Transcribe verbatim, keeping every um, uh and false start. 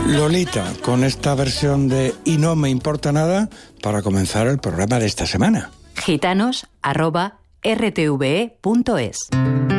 Lolita, con esta versión de Y no me importa nada para comenzar el programa de esta semana. gitanos arroba r t v e punto es